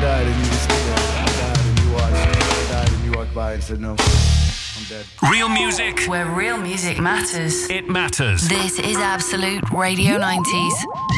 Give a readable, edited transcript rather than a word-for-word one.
died and you just stood there. I died and you watched. I died and you walked by and said, no, I'm dead. Real music. Where real music matters. It matters. This is Absolute Radio 90s.